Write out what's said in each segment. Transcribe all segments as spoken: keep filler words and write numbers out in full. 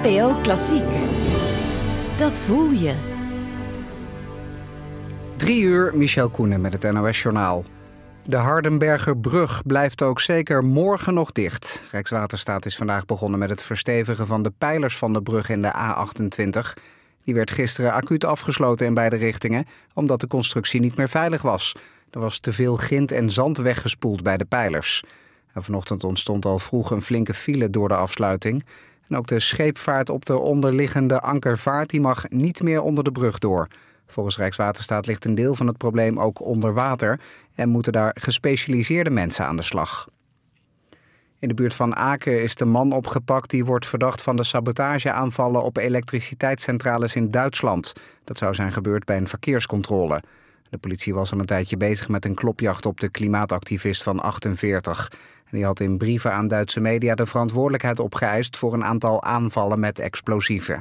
N P O Klassiek. Dat voel je. Drie uur, Michel Koenen met het N O S-journaal. De Hardenbergerbrug blijft ook zeker morgen nog dicht. Rijkswaterstaat is vandaag begonnen met het verstevigen van de pijlers van de brug in de A achtentwintig. Die werd gisteren acuut afgesloten in beide richtingen, omdat de constructie niet meer veilig was. Er was te veel grind en zand weggespoeld bij de pijlers. En vanochtend ontstond al vroeg een flinke file door de afsluiting. En ook de scheepvaart op de onderliggende Ankervaart die mag niet meer onder de brug door. Volgens Rijkswaterstaat ligt een deel van het probleem ook onder water en moeten daar gespecialiseerde mensen aan de slag. In de buurt van Aken is de man opgepakt die wordt verdacht van de sabotageaanvallen op elektriciteitscentrales in Duitsland. Dat zou zijn gebeurd bij een verkeerscontrole. De politie was al een tijdje bezig met een klopjacht op de klimaatactivist van achtenveertig. En die had in brieven aan Duitse media de verantwoordelijkheid opgeëist voor een aantal aanvallen met explosieven.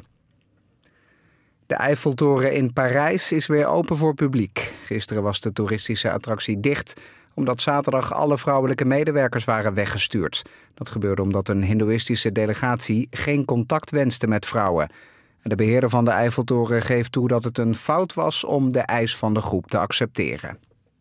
De Eiffeltoren in Parijs is weer open voor publiek. Gisteren was de toeristische attractie dicht, omdat zaterdag alle vrouwelijke medewerkers waren weggestuurd. Dat gebeurde omdat een hindoeïstische delegatie geen contact wenste met vrouwen. En de beheerder van de Eiffeltoren geeft toe dat het een fout was om de eis van de groep te accepteren.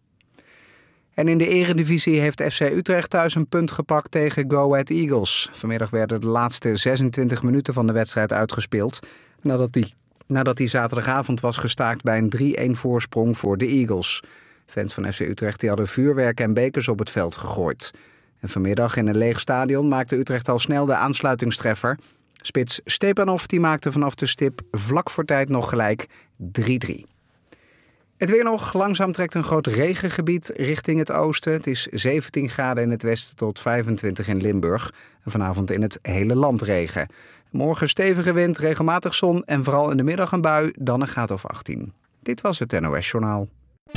En in de Eredivisie heeft F C Utrecht thuis een punt gepakt tegen Go Ahead Eagles. Vanmiddag werden de laatste zesentwintig minuten van de wedstrijd uitgespeeld, nadat die Nadat hij zaterdagavond was gestaakt bij een drie-een voorsprong voor de Eagles. Fans van F C Utrecht die hadden vuurwerk en bekers op het veld gegooid. En vanmiddag in een leeg stadion maakte Utrecht al snel de aansluitingstreffer. Spits Stepanov die maakte vanaf de stip vlak voor tijd nog gelijk drie-drie. Het weer nog. Langzaam trekt een groot regengebied richting het oosten. Het is zeventien graden in het westen tot vijfentwintig in Limburg. En vanavond in het hele land regen. Morgen stevige wind, regelmatig zon en vooral in de middag een bui, dan een graad of achttien. Dit was het N O S-journaal.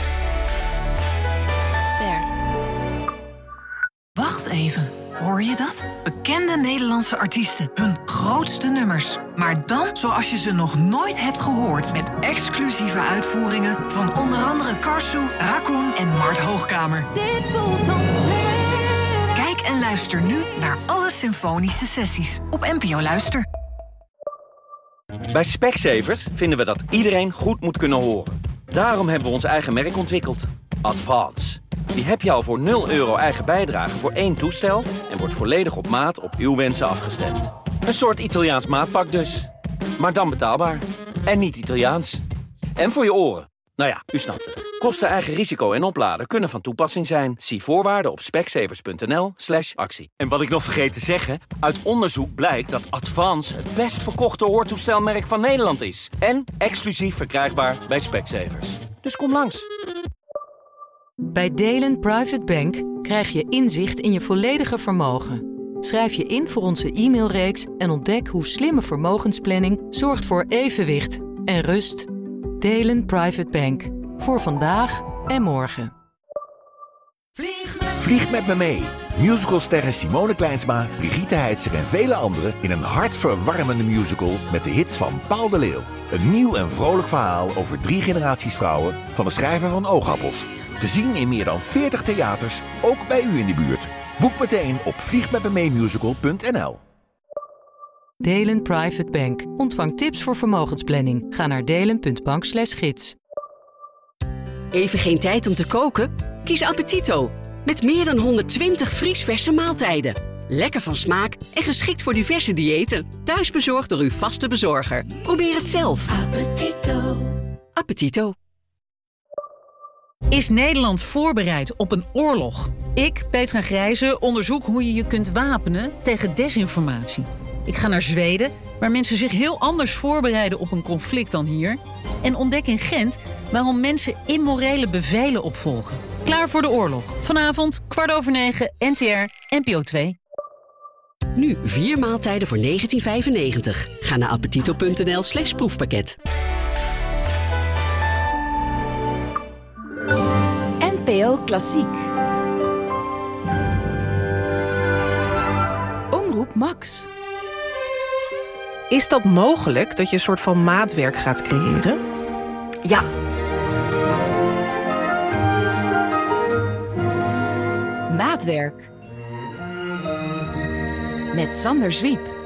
Ster. Wacht even, hoor je dat? Bekende Nederlandse artiesten, hun grootste nummers. Maar dan zoals je ze nog nooit hebt gehoord. Met exclusieve uitvoeringen van onder andere Karsu, Raccoon en Mart Hoogkamer. Dit voelt als twee. Kijk en luister nu naar alle symfonische sessies op N P O Luister. Bij Specsavers vinden we dat iedereen goed moet kunnen horen. Daarom hebben we ons eigen merk ontwikkeld. Advance. Die heb je al voor nul euro eigen bijdrage voor één toestel en wordt volledig op maat op uw wensen afgestemd. Een soort Italiaans maatpak dus. Maar dan betaalbaar. En niet Italiaans. En voor je oren. Nou ja, u snapt het. Kosten, eigen risico en opladen kunnen van toepassing zijn. Zie voorwaarden op specsavers.nl slash actie. En wat ik nog vergeet te zeggen, uit onderzoek blijkt dat Advance het best verkochte hoortoestelmerk van Nederland is. En exclusief verkrijgbaar bij Specsavers. Dus kom langs. Bij Delen Private Bank krijg je inzicht in je volledige vermogen. Schrijf je in voor onze e-mailreeks en ontdek hoe slimme vermogensplanning zorgt voor evenwicht en rust. Delen Private Bank. Voor vandaag en morgen. Vlieg met me mee. Musicalsterren Simone Kleinsma, Brigitte Heitzer en vele anderen in een hartverwarmende musical met de hits van Paul de Leeuw. Een nieuw en vrolijk verhaal over drie generaties vrouwen van de schrijver van Oogappels. Te zien in meer dan veertig theaters, ook bij u in de buurt. Boek meteen op vliegmetmemeemusical punt n l. Delen Private Bank. Ontvang tips voor vermogensplanning. Ga naar delen.bank slash gids. Even geen tijd om te koken? Kies Appetito. Met meer dan honderdtwintig vriesverse maaltijden. Lekker van smaak en geschikt voor diverse diëten. Thuisbezorgd door uw vaste bezorger. Probeer het zelf. Appetito. Appetito. Is Nederland voorbereid op een oorlog? Ik, Petra Grijze, onderzoek hoe je je kunt wapenen tegen desinformatie. Ik ga naar Zweden, waar mensen zich heel anders voorbereiden op een conflict dan hier. En ontdek in Gent waarom mensen immorele bevelen opvolgen. Klaar voor de oorlog. Vanavond, kwart over negen, N T R, N P O twee. Nu vier maaltijden voor negentien vijfennegentig. Ga naar appetito.nl slash proefpakket. N P O Klassiek. Omroep Max. Is dat mogelijk, dat je een soort van maatwerk gaat creëren? Ja. Maatwerk. Met Sander Zwiep.